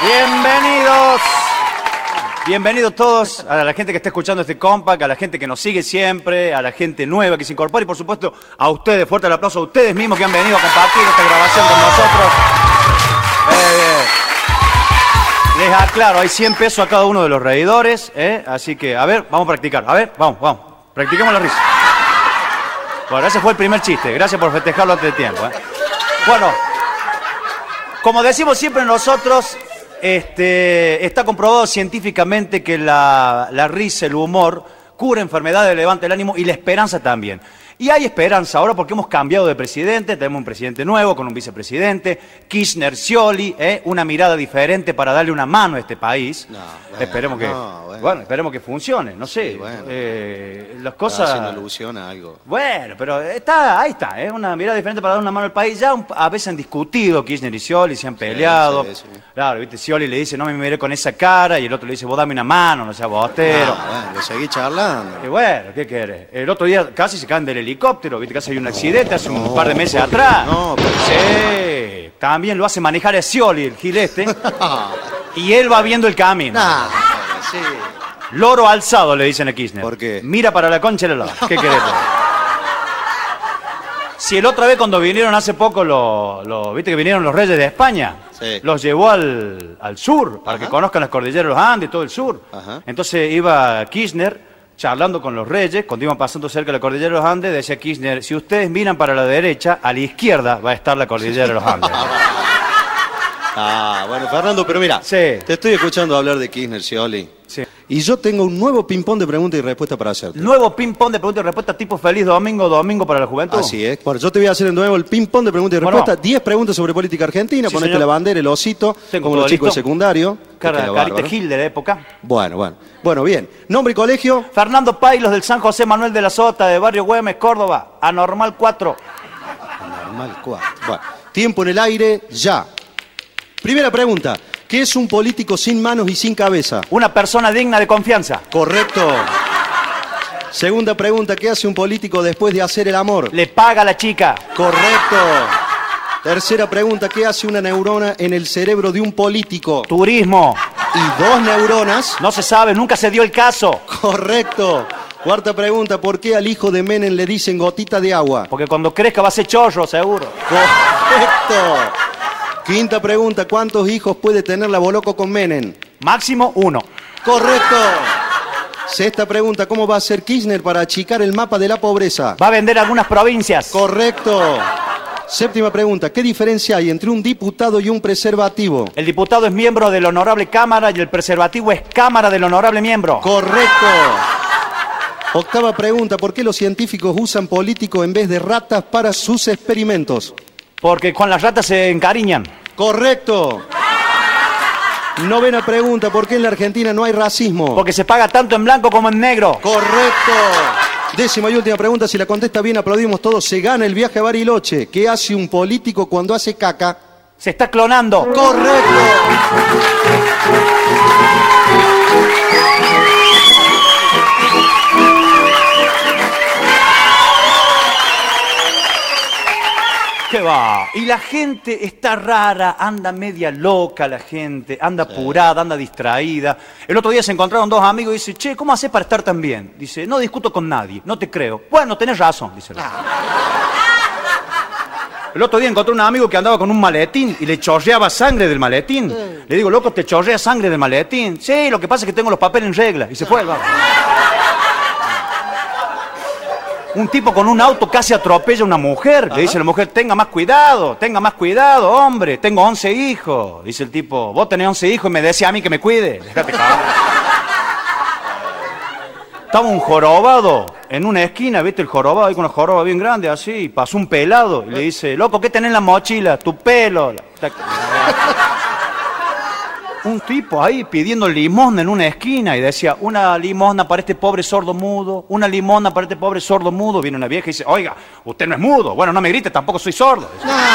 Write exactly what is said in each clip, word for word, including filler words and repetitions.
Bienvenidos. Bienvenidos todos a la gente que está escuchando este compact, a la gente que nos sigue siempre, a la gente nueva que se incorpora y por supuesto a ustedes. Fuerte el aplauso a ustedes mismos que han venido a compartir esta grabación con nosotros. Eh, les aclaro, hay cien pesos a cada uno de los reidores, ¿eh? Así que, a ver, vamos a practicar. A ver, vamos, vamos. Practiquemos la risa. Bueno, ese fue el primer chiste. Gracias por festejarlo antes de tiempo, ¿eh? Bueno, como decimos siempre nosotros... Este, está comprobado científicamente que la, la risa, el humor, cura enfermedades, levanta el ánimo y la esperanza también. Y hay esperanza ahora porque hemos cambiado de presidente, tenemos un presidente nuevo con un vicepresidente, Kirchner, Scioli, ¿eh? Una mirada diferente para darle una mano a este país. No, bueno, esperemos que, no, bueno. Bueno, esperemos que funcione, no sé. Sí, bueno. eh, las cosas. Está haciendo alusión a algo. Bueno, pero está, ahí está, ¿eh? Una mirada diferente para dar una mano al país. Ya un, a veces han discutido Kirchner y Scioli, se han peleado. Sí, sí, sí. Claro, viste, Scioli le dice, no me miré con esa cara, y el otro le dice, vos dame una mano, no seas bostero. No, bueno, lo seguí charlando. Y bueno, ¿qué querés? El otro día casi se caen del helicóptero, viste, casi hay un accidente hace un no, par de meses atrás. No, pero... Sí, también lo hace manejar a Scioli, el gil este, y él va viendo el camino. Nah, sí. Loro alzado, le dicen a Kirchner. ¿Por qué? Mira para la concha de la lora. ¿Qué querés? Si el otra vez cuando vinieron hace poco, los, los, viste que vinieron los reyes de España, sí. Los llevó al, al sur, para Ajá. que conozcan las cordilleras de los Andes, todo el sur. Ajá. Entonces iba Kirchner charlando con los reyes, cuando iban pasando cerca de la cordillera de los Andes, decía Kirchner, si ustedes miran para la derecha, a la izquierda va a estar la cordillera de los Andes. Ah, bueno, Fernando, pero mira, sí. Te estoy escuchando hablar de Kirchner, Scioli. Sí. Y yo tengo un nuevo ping-pong de preguntas y respuestas para hacerte. ¿Nuevo ping-pong de preguntas y respuestas tipo feliz domingo, domingo para la juventud? Así es. Bueno, yo te voy a hacer de nuevo el ping-pong de preguntas y respuestas. diez bueno. preguntas sobre política argentina. Sí, ponete señor. La bandera, el osito, tengo como los chicos de secundario. Cara, Carita Gil de la época. Bueno, bueno. Bueno, bien. ¿Nombre y colegio? Fernando Pailos del San José Manuel de la Sota, de Barrio Güemes, Córdoba. Anormal cuatro. Anormal cuatro. Bueno. Tiempo en el aire, ya. Primera pregunta. ¿Qué es un político sin manos y sin cabeza? Una persona digna de confianza. Correcto. Segunda pregunta. ¿Qué hace un político después de hacer el amor? Le paga a la chica. Correcto. Tercera pregunta. ¿Qué hace una neurona en el cerebro de un político? Turismo. ¿Y dos neuronas? No se sabe, nunca se dio el caso. Correcto. Cuarta pregunta. ¿Por qué al hijo de Menem le dicen gotita de agua? Porque cuando crezca va a ser chorro, seguro. Correcto. Quinta pregunta, ¿cuántos hijos puede tener la Boloco con Menem? Máximo uno. Correcto. Sexta pregunta, ¿cómo va a hacer Kirchner para achicar el mapa de la pobreza? Va a vender algunas provincias. Correcto. Séptima pregunta, ¿qué diferencia hay entre un diputado y un preservativo? El diputado es miembro de la honorable Cámara y el preservativo es Cámara del honorable miembro. Correcto. Octava pregunta, ¿por qué los científicos usan políticos en vez de ratas para sus experimentos? Porque con las ratas se encariñan. Correcto. Novena pregunta, ¿por qué en la Argentina no hay racismo? Porque se paga tanto en blanco como en negro. Correcto. Décima y última pregunta, si la contesta bien aplaudimos todos, se gana el viaje a Bariloche. ¿Qué hace un político cuando hace caca? Se está clonando. Correcto. ¿Qué va? Y la gente está rara, anda media loca la gente, anda apurada, anda distraída. El otro día se encontraron dos amigos y dice, che, ¿cómo haces para estar tan bien? Dice, no discuto con nadie, no te creo. Bueno, tenés razón, dice. El otro día encontré un amigo que andaba con un maletín y le chorreaba sangre del maletín. Sí. Le digo, loco, ¿te chorrea sangre del maletín? Sí, lo que pasa es que tengo los papeles en regla. Y se fue. Va. Un tipo con un auto casi atropella a una mujer. Ajá. Le dice a la mujer, tenga más cuidado, tenga más cuidado, hombre. Tengo once hijos. Dice el tipo, vos tenés once hijos y me decís a mí que me cuide. Déjate cabrón. Estaba un jorobado en una esquina, ¿viste? El jorobado ahí con una joroba bien grande, así. Y pasó un pelado y le dice, loco, ¿qué tenés en la mochila? Tu pelo. Un tipo ahí pidiendo limosna en una esquina y decía, una limosna para este pobre sordo mudo, una limosna para este pobre sordo mudo. Viene una vieja y dice, oiga, usted no es mudo. Bueno, no me grite, tampoco soy sordo.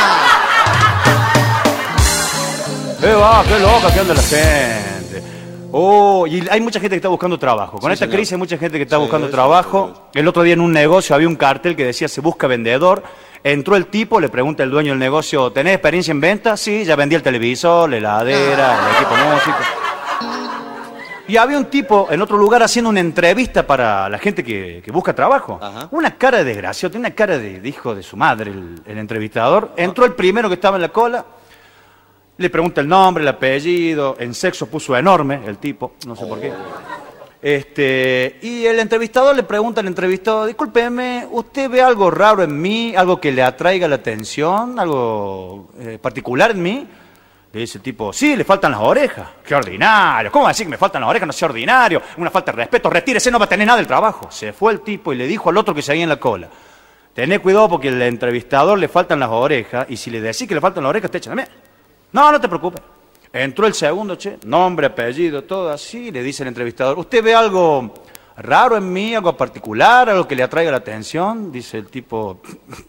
¡Qué va, qué loca que anda la gente! Oh, y hay mucha gente que está buscando trabajo. Con sí, esta señor. crisis hay mucha gente que está sí, buscando sí, trabajo. Sí, sí. El otro día en un negocio había un cartel que decía, se busca vendedor. Entró el tipo, le pregunta el dueño del negocio, ¿tenés experiencia en venta? Sí, ya vendí el televisor, la heladera, el equipo músico. Y había un tipo en otro lugar haciendo una entrevista para la gente que, que busca trabajo. Ajá. Una cara de desgraciado, tiene una cara de, de hijo de su madre el, el entrevistador. Entró el primero que estaba en la cola, le pregunta el nombre, el apellido, en sexo puso enorme el tipo, no sé oh. por qué. Este, y el entrevistador le pregunta al entrevistado, discúlpeme, ¿usted ve algo raro en mí, algo que le atraiga la atención, algo eh, particular en mí? Le dice el tipo, sí, le faltan las orejas. ¡Qué ordinario! ¿Cómo va a decir que me faltan las orejas? No sea ordinario. Una falta de respeto. Retírese, no va a tener nada del trabajo. Se fue el tipo y le dijo al otro que seguía en la cola, tené cuidado porque al entrevistador le faltan las orejas y si le decís que le faltan las orejas te echan a mí. No, no te preocupes. Entró el segundo, che, nombre, apellido, todo así. Le dice el entrevistador, ¿usted ve algo raro en mí, algo particular, algo que le atraiga la atención? Dice el tipo...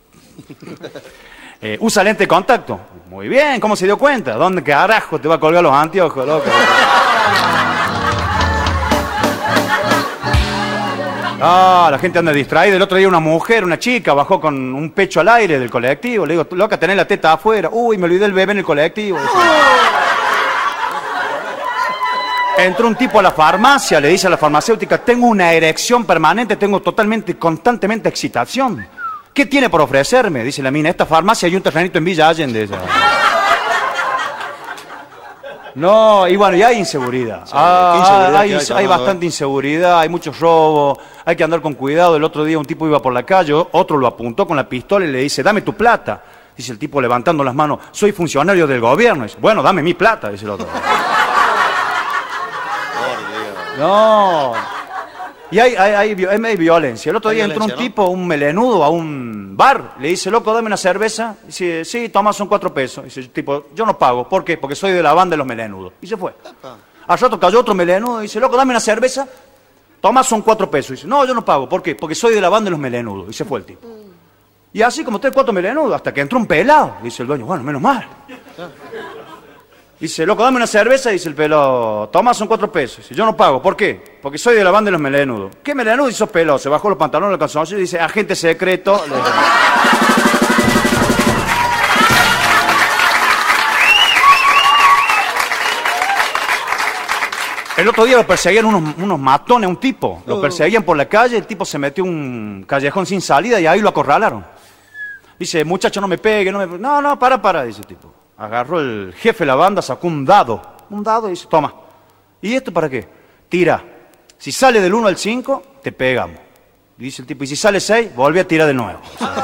Eh, ¿Usa lente de contacto? Muy bien, ¿cómo se dio cuenta? ¿Dónde carajo te va a colgar los anteojos, loco? Ah, la gente anda distraída. El otro día una mujer, una chica, bajó con un pecho al aire del colectivo. Le digo, loca, tenés la teta afuera. Uy, me olvidé el bebé en el colectivo. Entró un tipo a la farmacia, le dice a la farmacéutica, tengo una erección permanente, tengo totalmente, constantemente excitación. ¿Qué tiene por ofrecerme? Dice la mina, esta farmacia hay un terrenito en Villa Allende. No, y bueno, y hay inseguridad. Sí, ah, inseguridad hay, hay, hay bastante inseguridad, hay muchos robos, hay que andar con cuidado. El otro día un tipo iba por la calle, otro lo apuntó con la pistola y le dice, dame tu plata. Dice el tipo levantando las manos, soy funcionario del gobierno. Dice, bueno, dame mi plata, dice el otro. No... Y hay, hay, hay, hay violencia. El otro día entró un tipo, un melenudo, a un bar. Le dice, loco, dame una cerveza. Dice, sí, toma, son cuatro pesos. Dice el tipo, yo no pago. ¿Por qué? Porque soy de la banda de los melenudos. Y se fue. Al rato cayó otro melenudo. Dice, loco, dame una cerveza. Toma, son cuatro pesos. Dice, no, yo no pago. ¿Por qué? Porque soy de la banda de los melenudos. Y se fue el tipo. Y así como tres, cuatro melenudos, hasta que entró un pelado. Dice el dueño, bueno, menos mal. Dice, loco, dame una cerveza, dice el pelado, toma, son cuatro pesos. Dice, yo no pago, ¿por qué? Porque soy de la banda de los melenudos. ¿Qué melenudo? Dice, sos pelado, se bajó los pantalones, los calzones y dice, agente secreto. El otro día lo perseguían unos, unos matones, un tipo. Lo perseguían por la calle, el tipo se metió en un callejón sin salida y ahí lo acorralaron. Dice, muchacho, no me pegue, no me pegue. No, no, para, para, dice el tipo. Agarró el jefe de la banda, sacó un dado. Un dado y dice, toma. ¿Y esto para qué? Tira. Si sale del uno al cinco, te pegamos. Y dice el tipo, y si sale seis, volví a tirar de nuevo.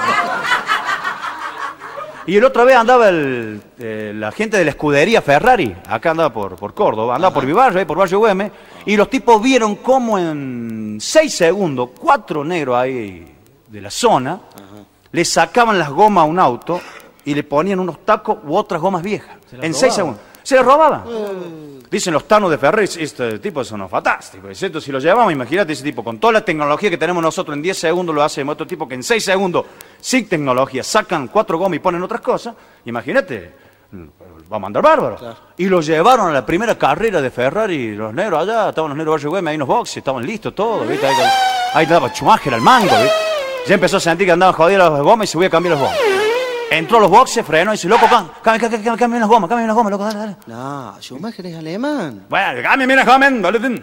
Y el otra vez andaba el, eh, la gente de la escudería Ferrari. Acá andaba por, por Córdoba, andaba Ajá. por mi barrio, eh, por Barrio Güemes. Y los tipos vieron cómo en seis segundos, cuatro negros ahí de la zona, Ajá. le sacaban las gomas a un auto y le ponían unos tacos u otras gomas viejas. En seis segundos. Se las robaban. Uh. Dicen los tanos de Ferrari, este tipo son unos fantásticos. Entonces, si lo llevamos, imagínate ese tipo, con toda la tecnología que tenemos nosotros, en diez segundos lo hace otro tipo que en seis segundos, sin tecnología, sacan cuatro gomas y ponen otras cosas. Imagínate, vamos a andar bárbaros. Claro. Y lo llevaron a la primera carrera de Ferrari, los negros allá, estaban los negros de Barrio Güemes, ahí unos boxes, estaban listos todos, ¿viste? Ahí, ahí estaba Schumacher al mango, ¿viste? Ya empezó a sentir que andaban jodidas las gomas y se voy a cambiar los gomas. Entró a los boxes, frenó y dice, loco, cambien cambien, cambien las gomas, cambien las gomas, loco, dale, dale. No, Schumacher es alemán. Bueno, cambien las gomas, dale.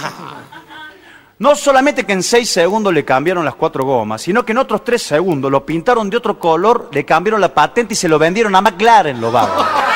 No solamente que en seis segundos le cambiaron las cuatro gomas, sino que en otros tres segundos lo pintaron de otro color, le cambiaron la patente y se lo vendieron a McLaren, los vagos.